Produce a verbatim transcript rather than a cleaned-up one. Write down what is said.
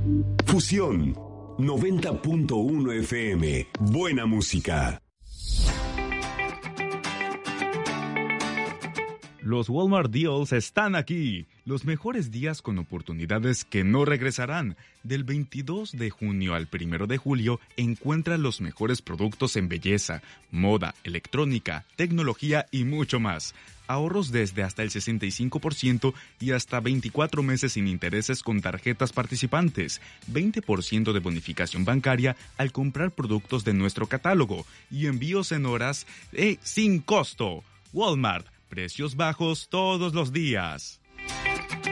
Fusión noventa punto uno F M. Buena música. Los Walmart Deals están aquí. Los mejores días con oportunidades que no regresarán. Del veintidós de junio al primero de julio, encuentra los mejores productos en belleza, moda, electrónica, tecnología y mucho más. Ahorros desde hasta el sesenta y cinco por ciento y hasta veinticuatro meses sin intereses con tarjetas participantes. veinte por ciento de bonificación bancaria al comprar productos de nuestro catálogo. Y envíos en horas eh, sin costo. Walmart. Precios bajos todos los días.